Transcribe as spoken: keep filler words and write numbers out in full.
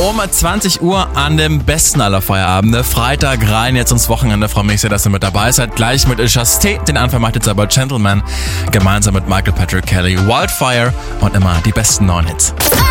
Um zwanzig Uhr an dem besten aller Feierabende. Freitag rein, jetzt ins Wochenende. Freue mich sehr, dass ihr mit dabei seid. Gleich mit Chasté. Den Anfang macht jetzt aber Gentleman. Gemeinsam mit Michael Patrick Kelly. Wildfire und immer die besten neuen Hits.